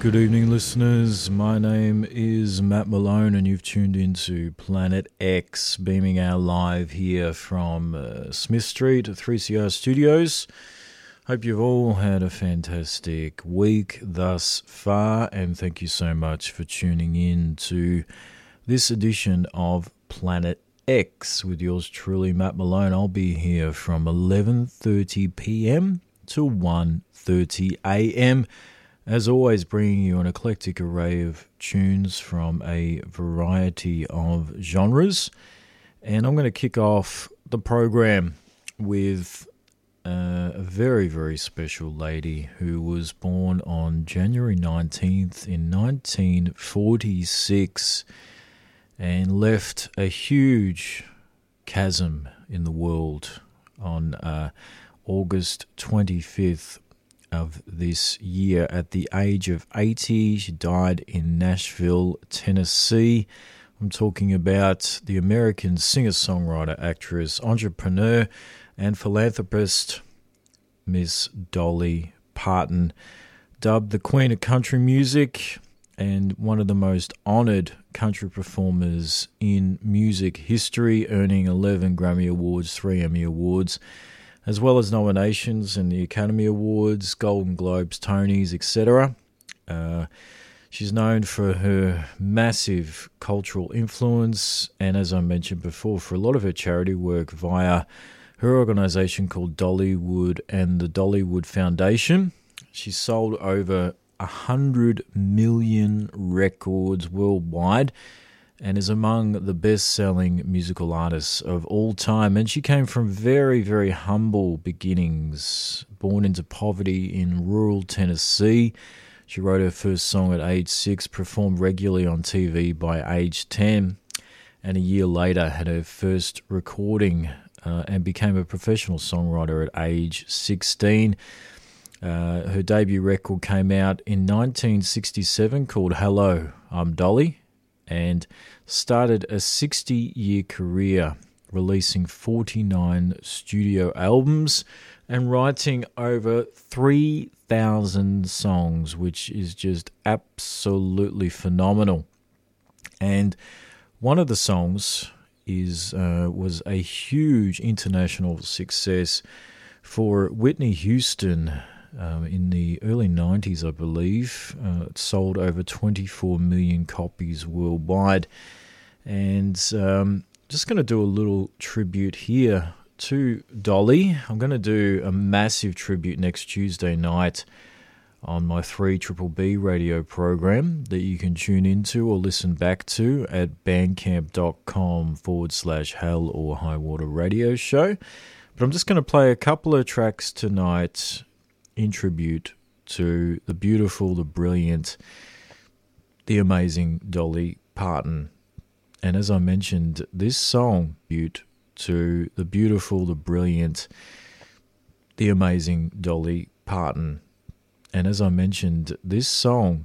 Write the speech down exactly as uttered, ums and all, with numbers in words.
Good evening, listeners. My name is Matt Malone, and you've tuned into Planet X, beaming our live here from uh, Smith Street at three C R Studios. Hope you've all had a fantastic week thus far, and thank you so much for tuning in to this edition of Planet X with yours truly, Matt Malone. I'll be here from eleven thirty p.m. to one thirty a.m. As always, bringing you an eclectic array of tunes from a variety of genres. And I'm going to kick off the program with uh, a very, very special lady who was born on January nineteenth in nineteen forty-six and left a huge chasm in the world on uh, August twenty-fifth of this year at the age of eighty. She died in Nashville, Tennessee. I'm talking about the American singer-songwriter, actress, entrepreneur, and philanthropist, Miss Dolly Parton, dubbed the Queen of Country Music and one of the most honored country performers in music history, earning eleven Grammy Awards, three Emmy Awards, as well as nominations in the Academy Awards, Golden Globes, Tonys, et cetera. Uh, she's known for her massive cultural influence and, as I mentioned before, for a lot of her charity work via her organization called Dollywood and the Dollywood Foundation. She's sold over one hundred million records worldwide and is among the best-selling musical artists of all time. And she came from very, very humble beginnings, born into poverty in rural Tennessee. She wrote her first song at age six, performed regularly on T V by age ten, and a year later had her first recording uh, and became a professional songwriter at age sixteen. Uh, her debut record came out in nineteen sixty-seven called Hello, I'm Dolly, and started a sixty-year career, releasing forty-nine studio albums and writing over three thousand songs, which is just absolutely phenomenal. And one of the songs is uh, was a huge international success for Whitney Houston. Um, in the early nineties, I believe. Uh, it sold over twenty-four million copies worldwide. And um, just going to do a little tribute here to Dolly. I'm going to do a massive tribute next Tuesday night on my three B B radio program that you can tune into or listen back to at bandcamp.com forward slash hell or high water radio show. But I'm just going to play a couple of tracks tonight in tribute to the beautiful, the brilliant, the amazing Dolly Parton. And as I mentioned, this song, tribute to the beautiful, the brilliant, the amazing Dolly Parton. And as I mentioned, this song